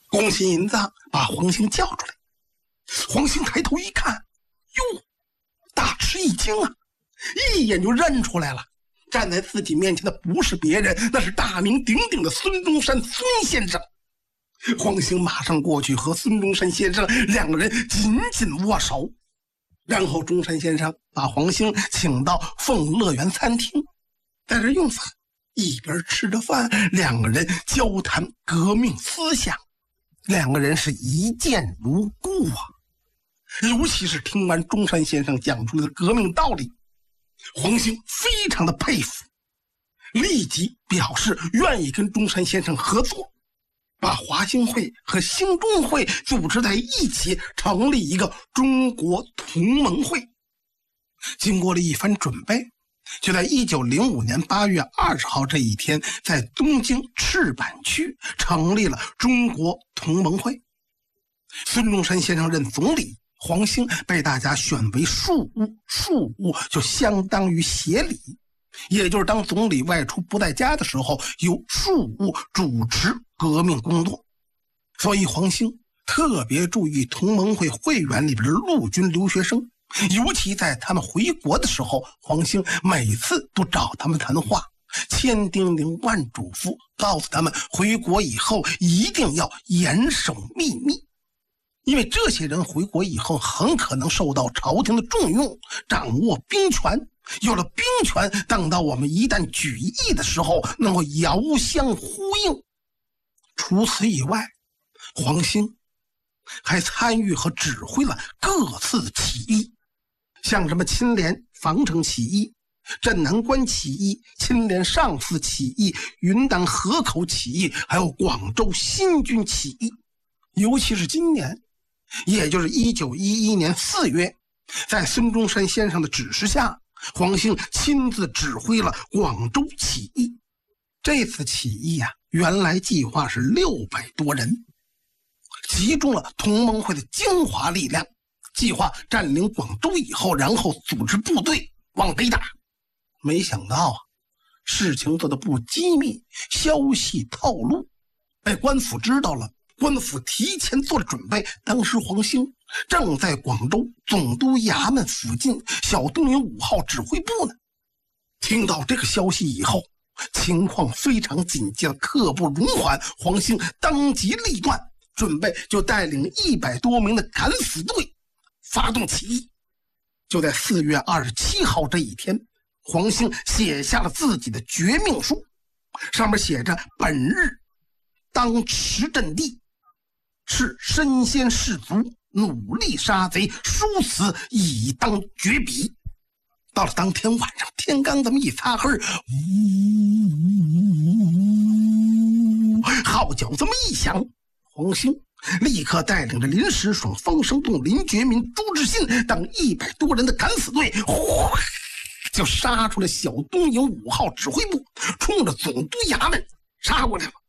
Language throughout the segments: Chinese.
龚新银子把黄兴叫出来，黄兴抬头一看，哟，大吃一惊啊，一眼就认出来了，站在自己面前的不是别人，那是大名鼎鼎的孙中山孙先生。黄兴马上过去和孙中山先生两个人紧紧握手，然后中山先生把黄兴请到凤乐园餐厅，在这用餐，一边吃着饭，两个人交谈革命思想，两个人是一见如故啊。尤其是听完中山先生讲出来的革命道理，黄兴非常的佩服，立即表示愿意跟中山先生合作，把华兴会和兴中会组织在一起，成立一个中国同盟会。经过了一番准备，就在1905年8月20号这一天，在东京赤坂区成立了中国同盟会。孙中山先生任总理，黄兴被大家选为庶务，庶务就相当于协理，也就是当总理外出不在家的时候，由庶务主持革命工作。所以黄兴特别注意同盟会会员里边的陆军留学生，尤其在他们回国的时候，黄兴每次都找他们谈话，千叮咛万嘱咐，告诉他们回国以后一定要严守秘密，因为这些人回国以后很可能受到朝廷的重用，掌握兵权，有了兵权，等到我们一旦举义的时候能够遥相呼应。除此以外，黄兴还参与和指挥了各次起义，像什么青莲防城起义、镇南关起义、青莲上寺起义、云南河口起义，还有广州新军起义。尤其是今年，也就是1911年4月，在孙中山先生的指示下，黄兴亲自指挥了广州起义。这次起义原来计划是600多人，集中了同盟会的精华力量，计划占领广州以后，然后组织部队往北打。没想到事情做得不机密，消息透露，被官府知道了。官府提前做了准备，当时黄兴正在广州总督衙门附近小东营5号指挥部呢。听到这个消息以后，情况非常紧急，刻不容缓，黄兴当机立断，准备就带领100多名的敢死队发动起义。就在4月27号这一天，黄兴写下了自己的绝命书，上面写着：本日当持阵地，是身先士卒，努力杀贼，殊死以当绝笔。到了当天晚上，天刚这么一擦黑，号角这么一响，黄兴立刻带领着林时爽、方生栋、林觉民、朱志信等100多人的敢死队，就杀出了小东营5号指挥部，冲着总督衙门杀过来了。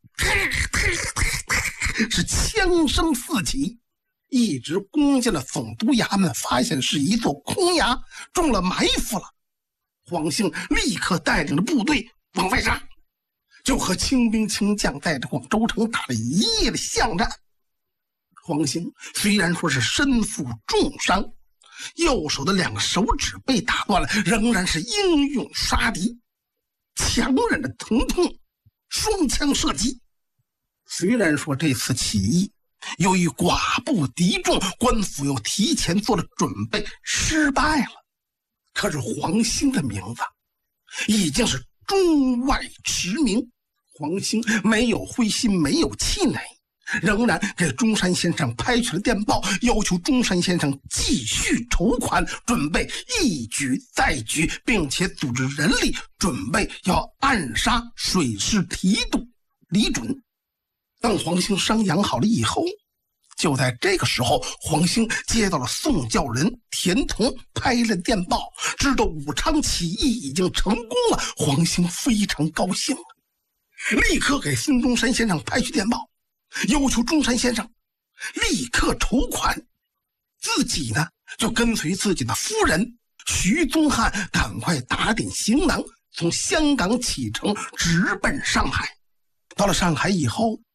是枪声四起，一直攻进了总督衙门，发现是一座空衙，中了埋伏了。黄兴立刻带领着部队往外杀，就和清兵清将在这广州城打了一夜的巷战。黄兴虽然说是身负重伤，右手的2个手指被打断了，仍然是英勇杀敌，强忍着疼痛，双枪射击。虽然说这次起义由于寡不敌众，官府又提前做了准备，失败了，可是黄兴的名字已经是中外驰名。黄兴没有灰心，没有气馁，仍然给中山先生拍去了电报，要求中山先生继续筹款，准备一举再举，并且组织人力准备要暗杀水师提督李准。等黄兴伤养好了以后，就在这个时候，黄兴接到了宋教仁田同拍了电报，知道武昌起义已经成功了。黄兴非常高兴，立刻给孙中山先生拍去电报，要求中山先生立刻筹款，自己呢就跟随自己的夫人徐宗翰赶快打点行囊，从香港启程直奔上海。到了上海以后，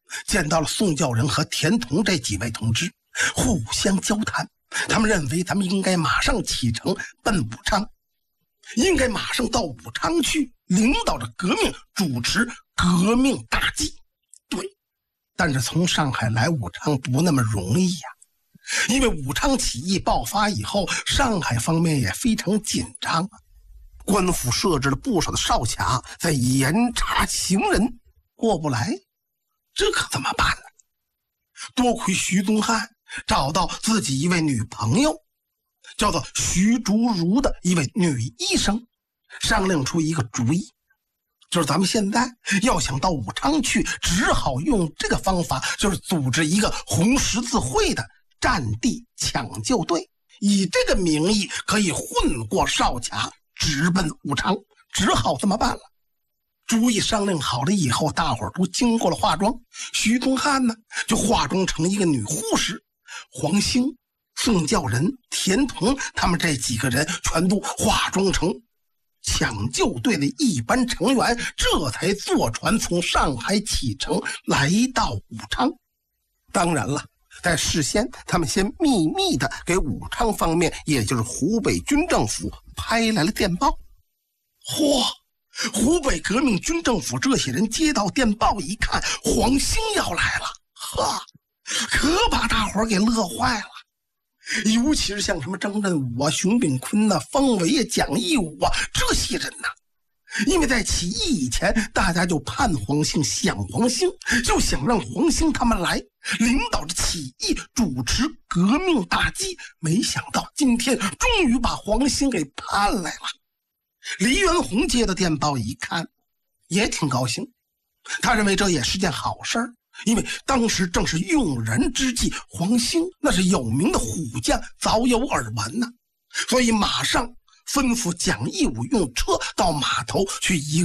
见到了宋教仁和田同这几位同志，互相交谈。他们认为咱们应该马上启程奔武昌，应该马上到武昌去领导着革命，主持革命大计。对，但是从上海来武昌不那么容易呀，因为武昌起义爆发以后，上海方面也非常紧张啊。官府设置了不少的哨卡在严查行人，过不来，这可怎么办呢？多亏徐宗汉找到自己一位女朋友，叫做徐竹如的一位女医生，商量出一个主意，就是咱们现在要想到武昌去，只好用这个方法，就是组织一个红十字会的战地抢救队，以这个名义可以混过哨卡，直奔武昌，只好这么办了。主意商量好了以后，大伙儿都经过了化妆。徐宗汉呢，就化妆成一个女护士，黄兴、宋教仁、田同他们这几个人全都化妆成抢救队的一班成员，这才坐船从上海启程来到武昌。当然了，在事先他们先秘密的给武昌方面，也就是湖北军政府拍来了电报。嚯！湖北革命军政府这些人接到电报一看，黄兴要来了，呵，可把大伙儿给乐坏了。尤其是像什么张振武啊、熊秉坤啊、方维啊、蒋义武啊这些人呐，因为在起义以前，大家就盼黄兴、想黄兴，就想让黄兴他们来领导着起义，主持革命大计。没想到今天终于把黄兴给盼来了。黎元洪接到电报一看，也挺高兴，他认为这也是件好事儿，因为当时正是用人之际，黄兴那是有名的虎将，早有耳闻呢，所以马上吩咐蒋义武用车到码头去迎